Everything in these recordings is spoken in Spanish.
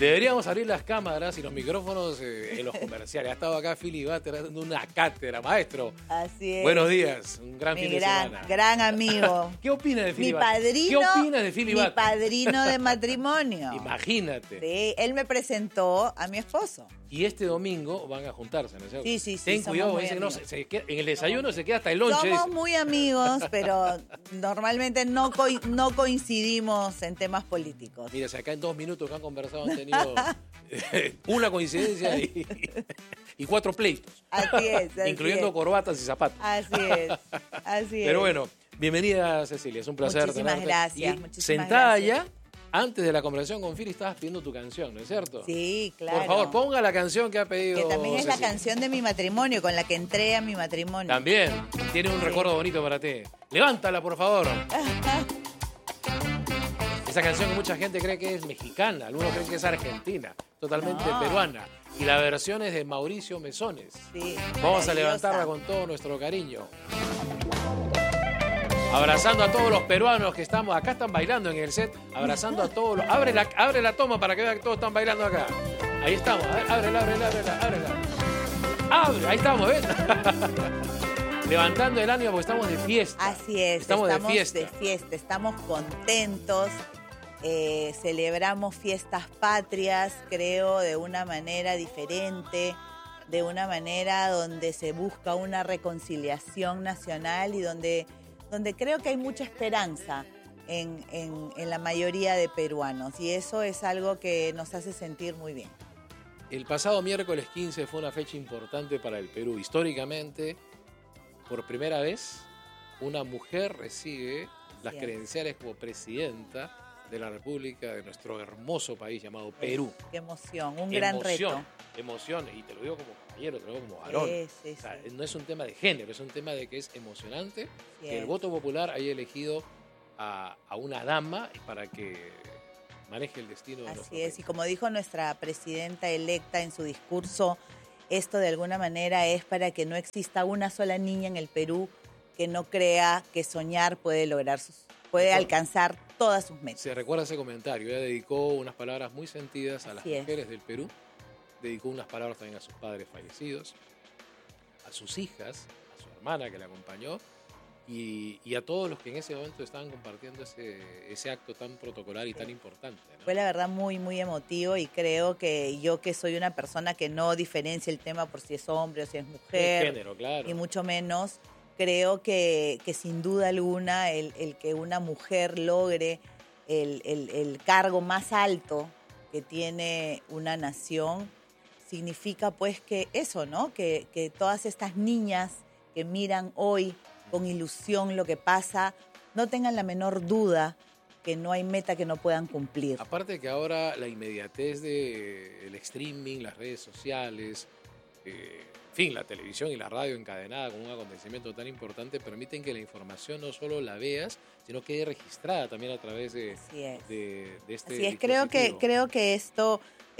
Deberíamos abrir las cámaras y los micrófonos en los comerciales. Ha estado acá Philly Butter dando una cátedra, maestro. Así es. Buenos días, un gran fin de semana. Gran amigo. ¿Qué opina de Philly Mi Butter? padrino. ¿Qué opina de Philly Butter? Mi padrino de matrimonio. Imagínate. Sí, él me presentó a mi esposo. Y este domingo van a juntarse, ¿no es cierto? Sí. Ten cuidado, muy dice que no, amigos. en el desayuno se queda hasta el lonche. Somos dice. muy amigos, pero normalmente no coincidimos en temas políticos. Mira, si acá en 2 minutos que han conversado han tenido una coincidencia y 4 pleitos. Así es. Incluyendo corbatas y zapatos. Así es. Pero bueno, bienvenida Cecilia, es un placer Muchísimas tenerte. gracias. Y Muchísimas sentada gracias. ya, antes de la conversación con Philly estabas pidiendo tu canción, ¿no es cierto? Sí, claro. Por favor, ponga la canción que ha pedido Que también es la Cecilia. canción de mi matrimonio, con la que entré a mi matrimonio. También, tiene un recuerdo bonito para ti. Levántala, por favor. Esa canción que mucha gente cree que es mexicana, algunos creen que es argentina, totalmente No. peruana. Y la versión es de Mauricio Mesones. Sí, Vamos a maravillosa. levantarla con todo nuestro cariño. Abrazando a todos los peruanos que estamos, acá están bailando en el set, abrazando a todos los... Abre la toma para que vean que todos están bailando acá. Ahí estamos, a ver, ábrela. Abre, ahí estamos, ¿ves? Levantando el ánimo porque estamos de fiesta. Así es, Estamos de fiesta. Estamos contentos, celebramos fiestas patrias, creo, de una manera diferente, de una manera donde se busca una reconciliación nacional y donde creo que hay mucha esperanza en la mayoría de peruanos, y eso es algo que nos hace sentir muy bien. El pasado miércoles 15 fue una fecha importante para el Perú. Históricamente, por primera vez, una mujer recibe las credenciales como presidenta de la República de nuestro hermoso país llamado Perú. Qué emoción, un gran reto. Emoción, y te lo digo como caballero, te lo digo como varón. Sí. O sea, no es un tema de género, es un tema de que es emocionante que el es. voto popular haya elegido a una dama para que maneje el destino de nuestro Así país. es, y como dijo nuestra presidenta electa en su discurso, esto de alguna manera es para que no exista una sola niña en el Perú que no crea que soñar puede alcanzar todas sus metas. Se recuerda ese comentario, ella dedicó unas palabras muy sentidas a las Así es. mujeres del Perú, dedicó unas palabras también a sus padres fallecidos, a sus hijas, a su hermana que la acompañó y a todos los que en ese momento estaban compartiendo ese acto tan protocolar y tan importante, ¿no? Fue la verdad muy, muy emotivo, y creo que yo, que soy una persona que no diferencia el tema por si es hombre o si es mujer, género, claro. y mucho menos, creo que sin duda alguna el que una mujer logre el cargo más alto que tiene una nación significa pues que eso, ¿no? Que todas estas niñas que miran hoy con ilusión lo que pasa no tengan la menor duda que no hay meta que no puedan cumplir. Aparte que ahora la inmediatez del streaming, las redes sociales, en fin, la televisión y la radio encadenada con un acontecimiento tan importante permiten que la información no solo la veas, sino que quede registrada también a través de este Así es, dispositivo. creo que esto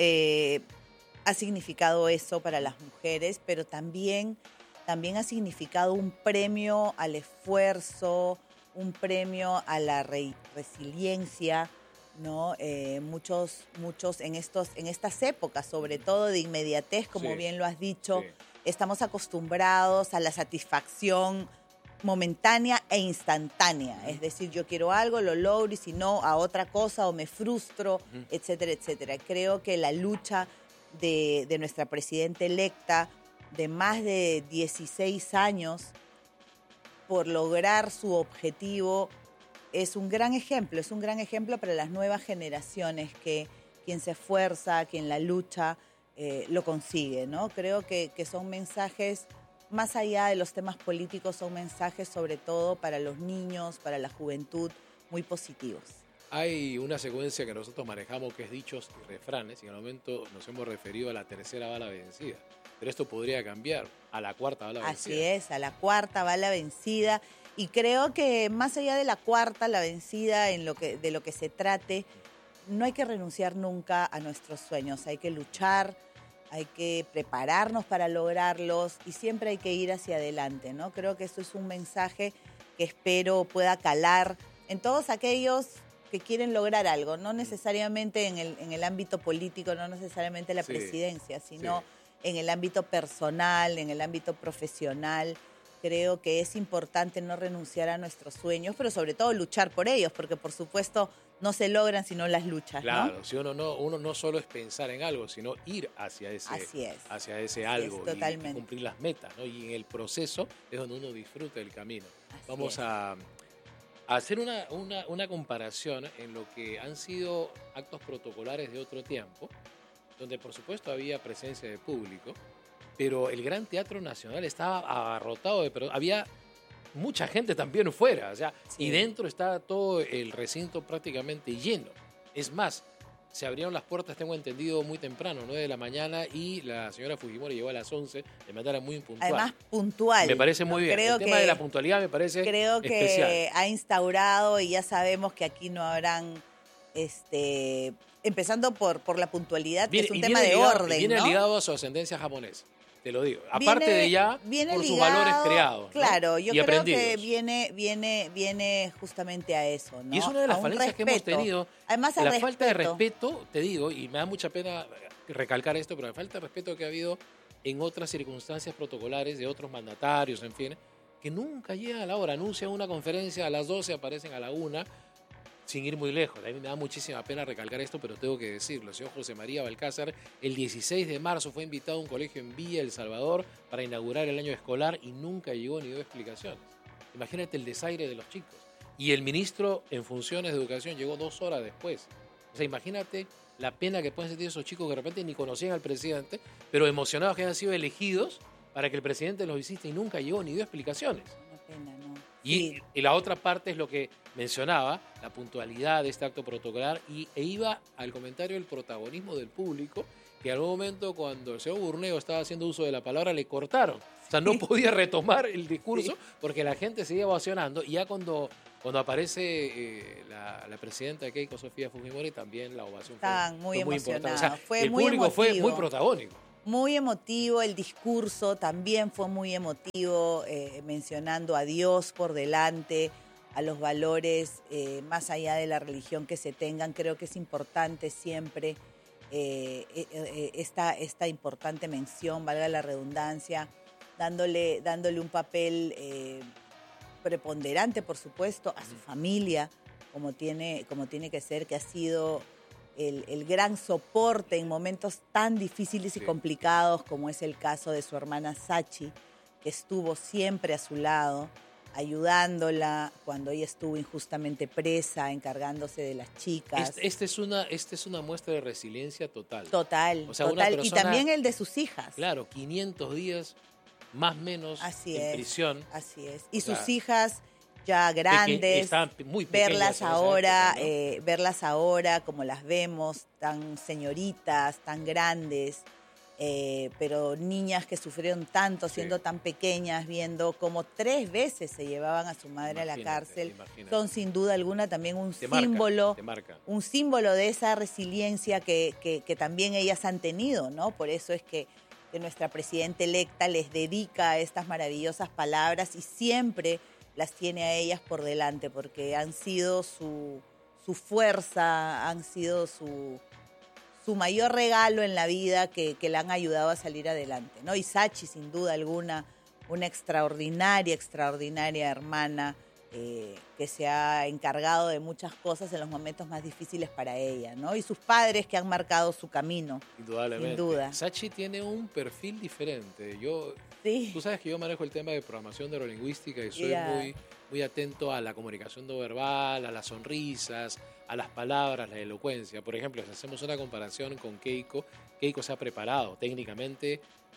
ha significado eso para las mujeres, pero también ha significado un premio al esfuerzo, un premio a la resiliencia, ¿no? Muchos en estas épocas, sobre todo de inmediatez, como bien lo has dicho, estamos acostumbrados a la satisfacción momentánea e instantánea. Es decir, yo quiero algo, lo logro, y si no, a otra cosa, o me frustro, etcétera, etcétera. Creo que la lucha de nuestra presidenta electa, de más de 16 años, por lograr su objetivo, es un gran ejemplo para las nuevas generaciones, que quien se esfuerza, quien la lucha, lo consigue, ¿no? Creo que son mensajes, más allá de los temas políticos, son mensajes sobre todo para los niños, para la juventud, muy positivos. Hay una secuencia que nosotros manejamos que es dichos y refranes, y en el momento nos hemos referido a la tercera bala vencida. Pero esto podría cambiar a la cuarta bala vencida. Así es, a la cuarta bala vencida. Y creo que más allá de la cuarta, la vencida, de lo que se trate, no hay que renunciar nunca a nuestros sueños. Hay que luchar, hay que prepararnos para lograrlos, y siempre hay que ir hacia adelante, ¿no? Creo que eso es un mensaje que espero pueda calar en todos aquellos que quieren lograr algo, no necesariamente en el ámbito político, no necesariamente la presidencia, sino en el ámbito personal, en el ámbito profesional. Creo que es importante no renunciar a nuestros sueños, pero sobre todo luchar por ellos, porque por supuesto no se logran si no las luchas, claro, ¿no? si uno no solo es pensar en algo, sino ir hacia ese algo y cumplir las metas, ¿no? Y en el proceso es donde uno disfruta el camino. Vamos a hacer una comparación en lo que han sido actos protocolares de otro tiempo, donde por supuesto había presencia de público, pero el Gran Teatro Nacional estaba abarrotado había mucha gente también fuera, o sea, y dentro estaba todo el recinto prácticamente lleno. Es más, se abrieron las puertas, tengo entendido, muy temprano, 9 de la mañana, y la señora Fujimori llegó a las 11 de manera muy puntual. Además, puntual. Me parece muy bien. El tema de la puntualidad me parece especial. Creo que ha instaurado, y ya sabemos que aquí no habrán, empezando por la puntualidad, que es un tema de orden, viene ¿no? ligado a su ascendencia japonesa. Te lo digo. Aparte de ya, por sus valores creados. Claro, ¿no? yo creo que viene justamente a eso, ¿no? Y es una de las falencias que hemos tenido. Además, la falta de respeto, te digo, y me da mucha pena recalcar esto, pero la falta de respeto que ha habido en otras circunstancias protocolares de otros mandatarios, en fin, que nunca llegan a la hora. Anuncian una conferencia a las 12, aparecen a la 1, sin ir muy lejos. A mí me da muchísima pena recalcar esto, pero tengo que decirlo. El señor José María Balcázar, el 16 de marzo fue invitado a un colegio en Villa El Salvador para inaugurar el año escolar y nunca llegó ni dio explicaciones. Imagínate el desaire de los chicos. Y el ministro en funciones de educación llegó 2 horas después. O sea, imagínate la pena que pueden sentir esos chicos que de repente ni conocían al presidente, pero emocionados que hayan sido elegidos para que el presidente los visite y nunca llegó ni dio explicaciones. Una pena, ¿no? Y la otra parte es lo que mencionaba, la puntualidad de este acto protocolar, e iba al comentario del protagonismo del público, que en algún momento cuando el señor Burneo estaba haciendo uso de la palabra le cortaron. O sea, no podía retomar el discurso porque la gente seguía ovacionando, y ya cuando aparece la presidenta de Keiko, Sofía Fujimori, también la ovación fue muy importante. O sea, el público fue muy protagónico. Muy emotivo, el discurso también fue muy emotivo, mencionando a Dios por delante, a los valores más allá de la religión que se tengan. Creo que es importante siempre esta importante mención, valga la redundancia, dándole un papel preponderante, por supuesto, a su familia, como tiene que ser, que ha sido el gran soporte en momentos tan difíciles y complicados como es el caso de su hermana Sachi, que estuvo siempre a su lado, ayudándola cuando ella estuvo injustamente presa, encargándose de las chicas. Esta es una muestra de resiliencia total. Total, o sea, total. Persona, y también el de sus hijas. Claro, 500 días más o menos en prisión. Así es. Y sus hijas ya grandes, muy verlas ahora, época, ¿no? Verlas ahora como las vemos, tan señoritas, tan grandes, pero niñas que sufrieron tanto siendo tan pequeñas, viendo cómo 3 veces se llevaban a su madre a la cárcel, son sin duda alguna también un símbolo de esa resiliencia que también ellas han tenido, ¿no? Por eso es que nuestra presidenta electa les dedica estas maravillosas palabras y siempre las tiene a ellas por delante, porque han sido su fuerza, han sido su mayor regalo en la vida, que la han ayudado a salir adelante, ¿no? Y Sachi, sin duda alguna, una extraordinaria hermana, que se ha encargado de muchas cosas en los momentos más difíciles para ella, ¿no? Y sus padres, que han marcado su camino. Indudablemente. Sin duda. Sachi tiene un perfil diferente. Tú sabes que yo manejo el tema de programación neurolingüística y soy muy atento a la comunicación no verbal, a las sonrisas, a las palabras, la elocuencia. Por ejemplo, si hacemos una comparación con Keiko se ha preparado técnicamente,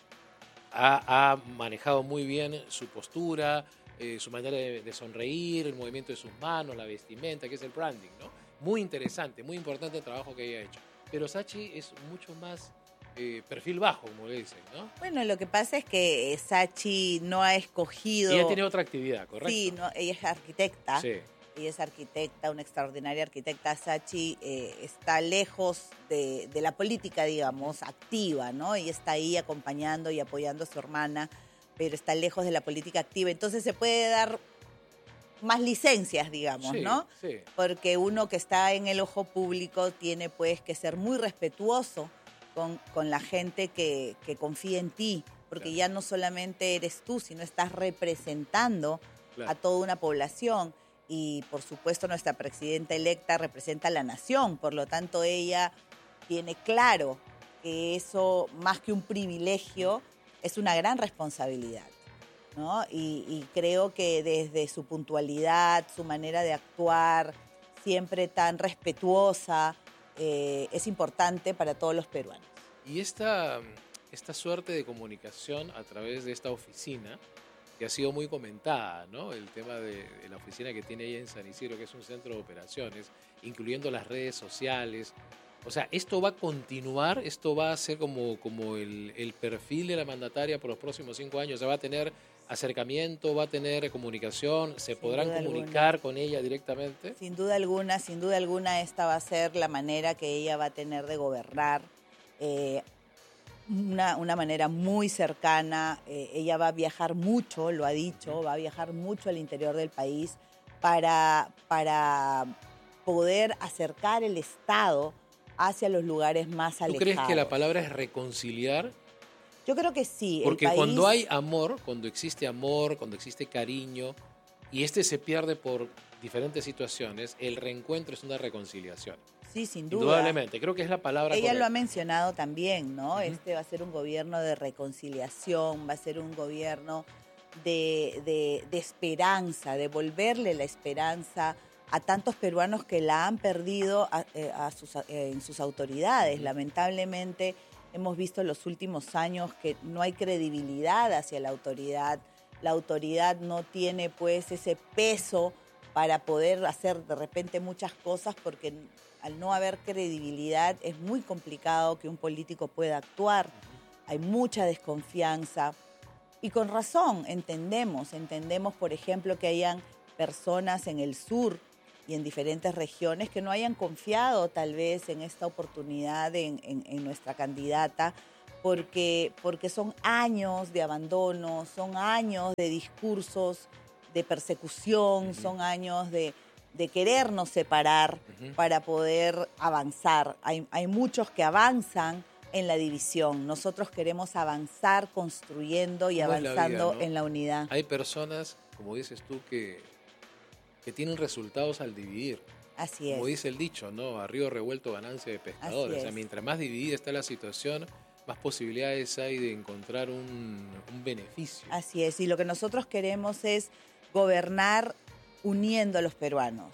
ha manejado muy bien su postura, su manera de sonreír, el movimiento de sus manos, la vestimenta, que es el branding, ¿no? Muy interesante, muy importante el trabajo que ella ha hecho. Pero Sachi es mucho más perfil bajo, como le dicen, ¿no? Bueno, lo que pasa es que Sachi no ha escogido... Ella tiene otra actividad, ¿correcto? Sí, ella es arquitecta. Sí. Ella es arquitecta, una extraordinaria arquitecta. Sachi está lejos de la política, digamos, activa, ¿no? Ella está ahí acompañando y apoyando a su hermana, pero está lejos de la política activa. Entonces se puede dar más licencias, digamos, Sí, ¿no? sí. Porque uno que está en el ojo público tiene pues que ser muy respetuoso con la gente que confía en ti, porque Claro. ya no solamente eres tú, sino estás representando Claro. a toda una población. Y por supuesto nuestra presidenta electa representa a la nación, por lo tanto ella tiene claro que eso, más que un privilegio, es una gran responsabilidad, ¿no? Y creo que desde su puntualidad, su manera de actuar, siempre tan respetuosa, es importante para todos los peruanos. Y esta suerte de comunicación a través de esta oficina, que ha sido muy comentada, ¿no? El tema de la oficina que tiene ella en San Isidro, que es un centro de operaciones, incluyendo las redes sociales. O sea, ¿esto va a continuar? ¿Esto va a ser como el perfil de la mandataria por los próximos 5 años? ¿Se va a tener acercamiento, va a tener comunicación? ¿Se Sin podrán duda comunicar alguna. con ella directamente? Sin duda alguna, esta va a ser la manera que ella va a tener de gobernar. Eh, una manera muy cercana. Ella va a viajar mucho, lo ha dicho, va a viajar mucho al interior del país para poder acercar el Estado hacia los lugares más ¿Tú alejados. crees que la palabra es reconciliar? Yo creo que sí, el Porque país... cuando hay amor, cuando existe cariño, y este se pierde por diferentes situaciones, el reencuentro es una reconciliación. Sí, sin duda. Indudablemente, creo que es la palabra Ella lo ha correcta. mencionado también, ¿no? Ujú. Este va a ser un gobierno de reconciliación, va a ser un gobierno de esperanza, de volverle la esperanza a tantos peruanos que la han perdido en sus autoridades. Ujú. Lamentablemente hemos visto en los últimos años que no hay credibilidad hacia la autoridad no tiene pues ese peso para poder hacer de repente muchas cosas porque al no haber credibilidad es muy complicado que un político pueda actuar. Hay mucha desconfianza y con razón entendemos, por ejemplo, que hayan personas en el sur y en diferentes regiones que no hayan confiado tal vez en esta oportunidad en nuestra candidata porque son años de abandono, son años de discursos de persecución, son años de querernos separar para poder avanzar. Hay muchos que avanzan en la división. Nosotros queremos avanzar construyendo y ¿Cómo es la vida, avanzando no? en la unidad. Hay personas, como dices tú, que tienen resultados al dividir. Así Como es. dice el dicho, ¿no? A río revuelto, ganancia de pescadores. Así O sea, es. mientras más dividida está la situación, más posibilidades hay de encontrar un beneficio. Así es. Y lo que nosotros queremos es gobernar uniendo a los peruanos.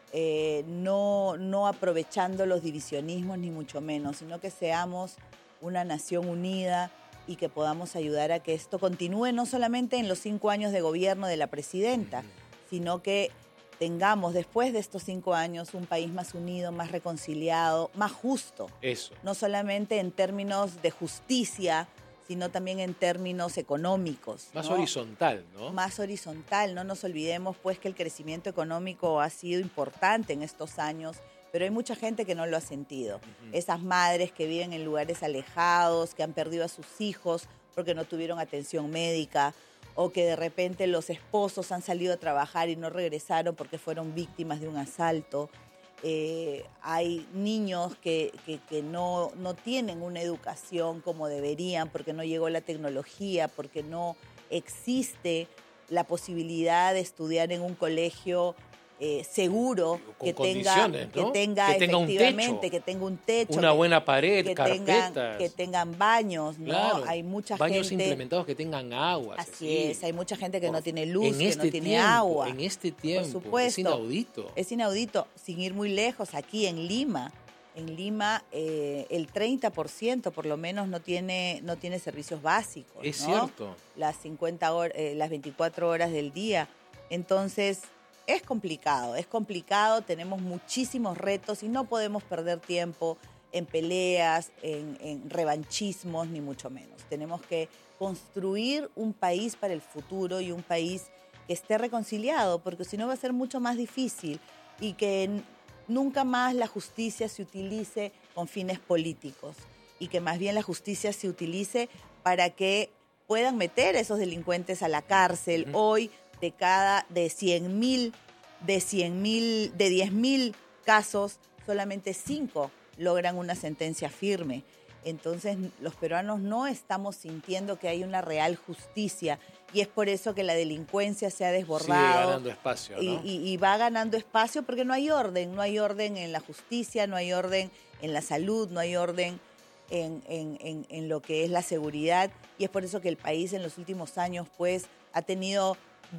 No aprovechando los divisionismos ni mucho menos, sino que seamos una nación unida y que podamos ayudar a que esto continúe no solamente en los 5 años de gobierno de la presidenta, sino que tengamos después de estos 5 años un país más unido, más reconciliado, más justo. Eso. No solamente en términos de justicia, sino también en términos económicos. Más ¿no? horizontal, ¿no? Más horizontal. No nos olvidemos pues que el crecimiento económico ha sido importante en estos años, pero hay mucha gente que no lo ha sentido. Esas madres que viven en lugares alejados, que han perdido a sus hijos porque no tuvieron atención médica, o que de repente los esposos han salido a trabajar y no regresaron porque fueron víctimas de un asalto. Hay niños que no tienen una educación como deberían porque no llegó la tecnología, porque no existe la posibilidad de estudiar en un colegio seguro, con condiciones, ¿no? Que tenga efectivamente, un techo, que tenga un techo, una buena pared, que carpetas. tengan baños, ¿no? Claro, Hay mucha baños gente, implementados que tengan agua. así es, hay mucha gente que no tiene luz, en que este no tiene tiempo, agua. En este tiempo, Por supuesto. es inaudito. Es inaudito, sin ir muy lejos, aquí en Lima. En Lima el 30% por lo menos no tiene servicios básicos. Es ¿no? cierto. Las 24 horas del día. Entonces, es complicado, tenemos muchísimos retos y no podemos perder tiempo en peleas, en revanchismos, ni mucho menos. Tenemos que construir un país para el futuro y un país que esté reconciliado, porque si no va a ser mucho más difícil y que nunca más la justicia se utilice con fines políticos y que más bien la justicia se utilice para que puedan meter a esos delincuentes a la cárcel. Hoy, de 100.000 de 10.000 casos, solamente 5 logran una sentencia firme. Entonces, los peruanos no estamos sintiendo que hay una real justicia y es por eso que la delincuencia se ha desbordado. Sigue ganando espacio, ¿no? Y va ganando espacio porque no hay orden en la justicia, no hay orden en la salud, no hay orden en lo que es la seguridad y es por eso que el país en los últimos años pues ha tenido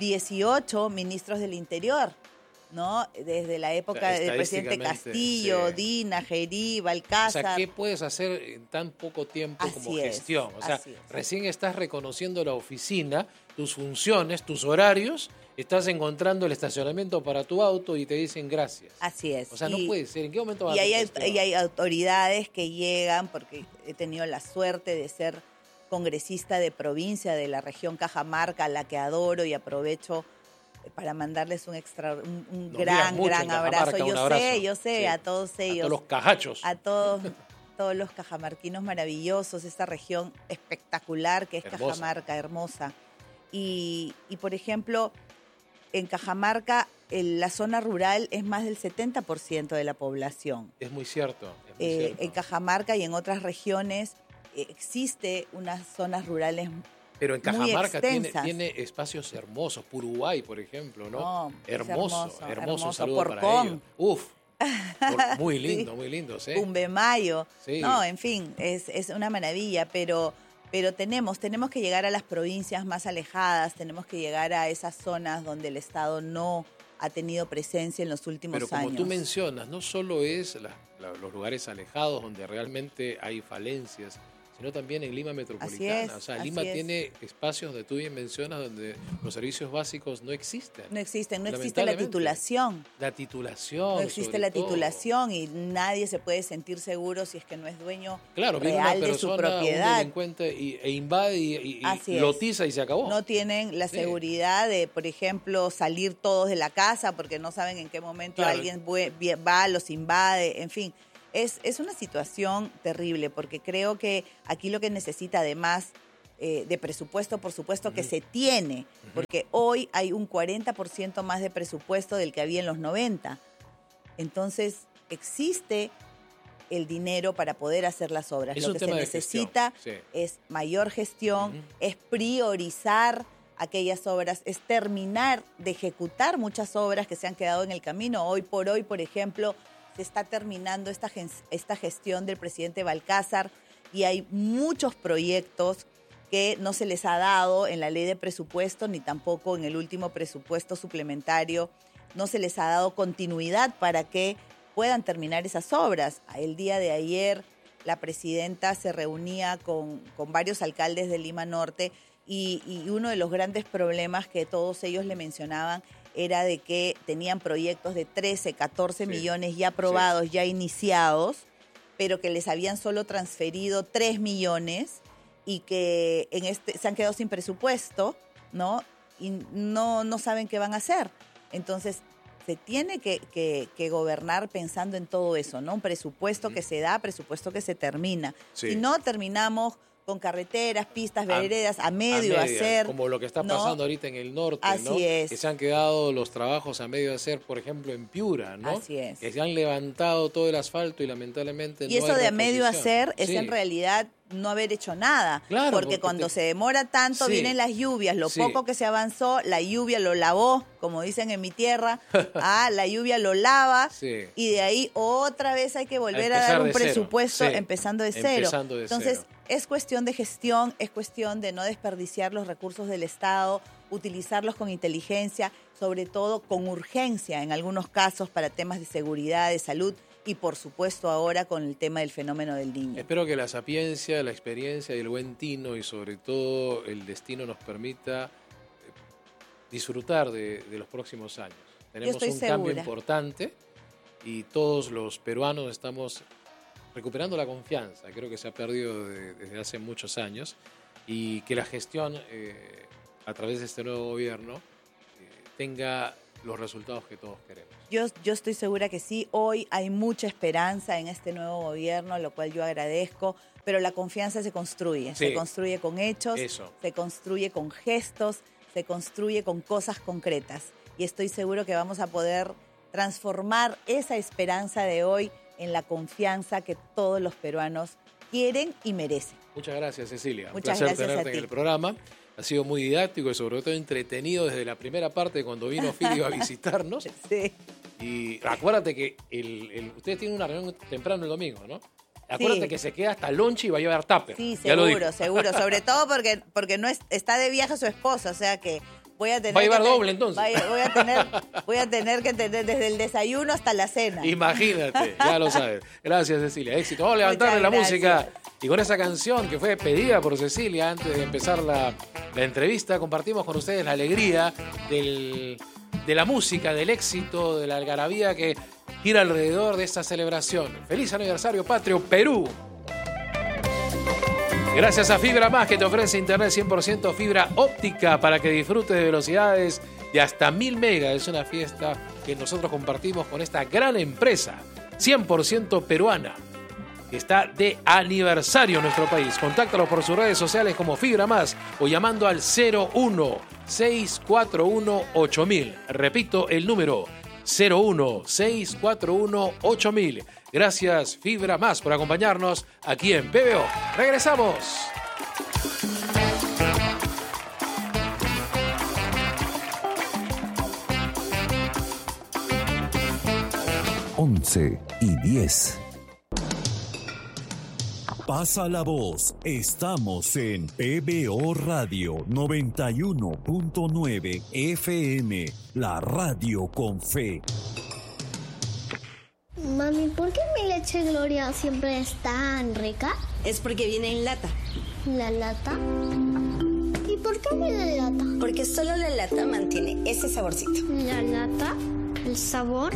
18 ministros del Interior, ¿no? Desde la época del presidente Castillo, sí. Dina, Gerí, Balcázar. O sea, ¿qué puedes hacer en tan poco tiempo como gestión? O sea, recién estás reconociendo la oficina, tus funciones, tus horarios, estás encontrando el estacionamiento para tu auto y te dicen gracias. Así es. O sea, no puede ser. ¿En qué momento vas a hacer y hay autoridades que llegan, porque he tenido la suerte de ser congresista de provincia de la región Cajamarca, a la que adoro y aprovecho para mandarles un gran abrazo. Yo sé, sí. A todos ellos. A todos los cajachos. A todos los cajamarquinos maravillosos, esta región espectacular que es hermosa. Cajamarca, hermosa. Y por ejemplo, en Cajamarca, la zona rural es más del 70% de la población. Es muy cierto. En Cajamarca y en otras regiones existe unas zonas rurales pero en Cajamarca tiene espacios hermosos. Puruguay, por ejemplo, ¿no? Hermoso. Saludo para ellos. Uf, muy lindo, sí. Muy lindo. ¿Sí? Pumbemayo. Sí. No, en fin, es una maravilla, pero tenemos que llegar a las provincias más alejadas, tenemos que llegar a esas zonas donde el Estado no ha tenido presencia en los últimos años. Pero como tú mencionas, no solo es los lugares alejados donde realmente hay falencias, sino también en Lima metropolitana. Lima tiene espacios donde tú bien mencionas donde los servicios básicos no existen. No existe la titulación. La titulación. No existe la titulación y nadie se puede sentir seguro si es que no es dueño real de su propiedad. Un delincuente e invade y lotiza y se acabó. No tienen la seguridad de, por ejemplo, salir todos de la casa porque no saben en qué momento alguien va, los invade, en fin. Es una situación terrible porque creo que aquí lo que necesita, además de presupuesto, por supuesto que se tiene, porque hoy hay un 40% más de presupuesto del que había en los 90. Entonces, existe el dinero para poder hacer las obras. Lo que se necesita es mayor gestión, es priorizar aquellas obras, es terminar de ejecutar muchas obras que se han quedado en el camino. Hoy por hoy, por ejemplo, se está terminando esta gestión del presidente Balcázar y hay muchos proyectos que no se les ha dado en la ley de presupuesto ni tampoco en el último presupuesto suplementario. No se les ha dado continuidad para que puedan terminar esas obras. El día de ayer la presidenta se reunía con varios alcaldes de Lima Norte y uno de los grandes problemas que todos ellos le mencionaban era de que tenían proyectos de 13, 14 millones ya aprobados, ya iniciados, pero que les habían solo transferido 3 millones y que se han quedado sin presupuesto, ¿no? Y no saben qué van a hacer. Entonces, se tiene que gobernar pensando en todo eso, ¿no? Un presupuesto que se da, presupuesto que se termina. Si no terminamos con carreteras, pistas, veredas, a medio hacer. Como lo que está pasando ahorita en el norte, Así es. Que se han quedado los trabajos a medio hacer, por ejemplo, en Piura, ¿no? Así es. Que se han levantado todo el asfalto y lamentablemente y eso de a medio hacer es en realidad no haber hecho nada. Claro, porque cuando se demora tanto vienen las lluvias, lo poco que se avanzó, la lluvia lo lavó, como dicen en mi tierra, la lluvia lo lava y de ahí otra vez hay que volver a dar un presupuesto empezando de cero. Entonces, es cuestión de gestión, es cuestión de no desperdiciar los recursos del Estado, utilizarlos con inteligencia, sobre todo con urgencia en algunos casos para temas de seguridad, de salud y por supuesto ahora con el tema del fenómeno del Niño. Espero que la sapiencia, la experiencia y el buen tino y sobre todo el destino nos permita disfrutar de los próximos años. Tenemos un cambio importante y todos los peruanos estamos recuperando la confianza, creo que se ha perdido desde hace muchos años, y que la gestión a través de este nuevo gobierno tenga los resultados que todos queremos. Yo estoy segura que sí. Hoy hay mucha esperanza en este nuevo gobierno, lo cual yo agradezco, pero la confianza se construye. Se construye con hechos, se construye con gestos, se construye con cosas concretas. y estoy seguro que vamos a poder transformar esa esperanza de hoy en la confianza que todos los peruanos quieren y merecen. Muchas gracias, Cecilia. Muchas Un placer gracias tenerte a ti. en el programa. Ha sido muy didáctico y sobre todo entretenido desde la primera parte cuando vino Filio a visitarnos. Sí. Y acuérdate que ustedes tienen una reunión temprano el domingo, ¿no? Acuérdate que se queda hasta lonche y va a llevar tupper. Sí, Ya lo dijo. seguro. Sobre todo porque no está de viaje su esposa, o sea que voy a tener Va a llevar que doble, entonces. Voy a tener que tener desde el desayuno hasta la cena. Imagínate, ya lo sabes. Gracias, Cecilia. Éxito. Vamos a levantarle la Muchas música. Y con esa canción que fue pedida por Cecilia antes de empezar la entrevista, compartimos con ustedes la alegría de la música, del éxito, de la algarabía que gira alrededor de esta celebración. Feliz aniversario patrio, Perú. Gracias a Fibra Más, que te ofrece internet 100% fibra óptica para que disfrutes de velocidades de hasta 1000 megas. Es una fiesta que nosotros compartimos con esta gran empresa 100% peruana que está de aniversario en nuestro país. Contáctalos por sus redes sociales como Fibra Más o llamando al 01-641-8000. Repito el número 01-641-8000. Gracias Fibra Más por acompañarnos aquí en PBO. Regresamos. Once y 10. Pasa la voz, estamos en PBO Radio 91.9 FM, la radio con fe. Mami, ¿por qué mi leche Gloria siempre es tan rica? Es porque viene en lata. ¿La lata? ¿Y por qué viene en lata? Porque solo la lata mantiene ese saborcito. ¿La lata? ¿El sabor?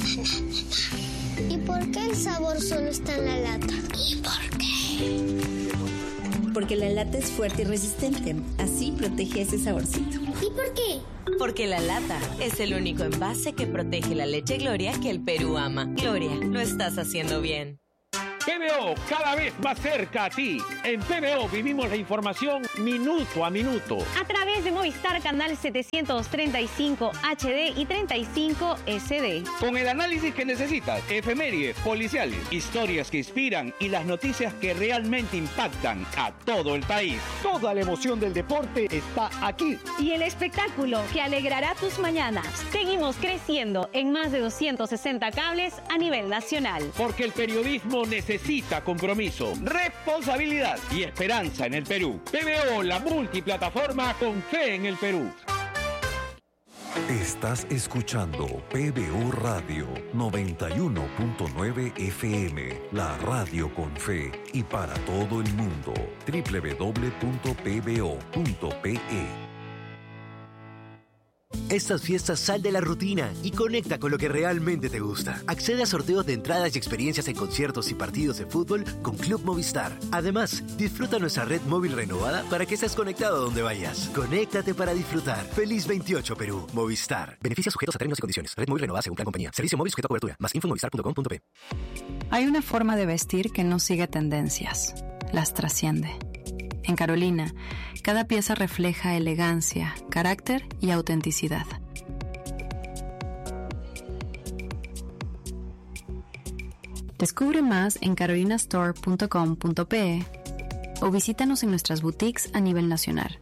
¿Y por qué el sabor solo está en la lata? ¿Y por qué? Porque la lata es fuerte y resistente. Así protege ese saborcito. ¿Y por qué? Porque la lata es el único envase que protege la leche Gloria que el Perú ama. Gloria, lo estás haciendo bien. PBO, cada vez más cerca a ti. En PBO vivimos la información minuto a minuto. A través de Movistar Canal 735 HD y 35 SD. Con el análisis que necesitas, efemérides, policiales, historias que inspiran y las noticias que realmente impactan a todo el país. Toda la emoción del deporte está aquí. Y el espectáculo que alegrará tus mañanas. Seguimos creciendo en más de 260 cables a nivel nacional. Porque el periodismo necesita compromiso, responsabilidad y esperanza en el Perú. PBO, la multiplataforma con fe en el Perú. Estás escuchando PBO Radio 91.9 FM, la radio con fe y para todo el mundo. www.pbo.pe. Estas fiestas sal de la rutina y conecta con lo que realmente te gusta. Accede a sorteos de entradas y experiencias en conciertos y partidos de fútbol con Club Movistar. Además, disfruta nuestra red móvil renovada para que estés conectado a donde vayas. Conéctate para disfrutar. Feliz 28 Perú. Movistar. Beneficios sujetos a términos y condiciones. Red móvil renovada según plan compañía. Servicio móvil sujeto a cobertura. Más info en movistar.com.pe. Hay una forma de vestir que no sigue tendencias. Las trasciende. En Carolina, cada pieza refleja elegancia, carácter y autenticidad. Descubre más en carolinastore.com.pe o visítanos en nuestras boutiques a nivel nacional.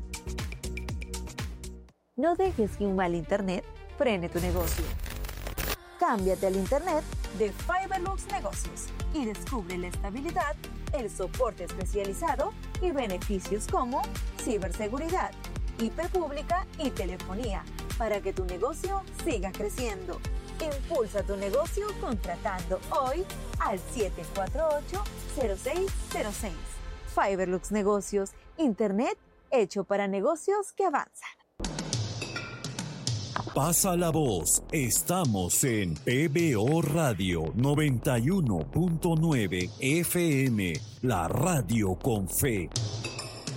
No dejes que un mal internet frene tu negocio. Cámbiate al internet de Fiberlux Negocios y descubre la estabilidad, el soporte especializado y beneficios como ciberseguridad, IP pública y telefonía para que tu negocio siga creciendo. Impulsa tu negocio contratando hoy al 748-0606. Fiberlux Negocios, internet hecho para negocios que avanzan. Pasa la voz, estamos en PBO Radio 91.9 FM, la radio con fe.